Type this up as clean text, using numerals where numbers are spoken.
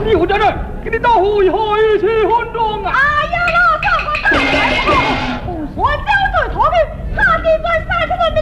你胡家人，给你到府以后一起混装啊！ 哎呀，老早我再来不说交对托给他的官三十的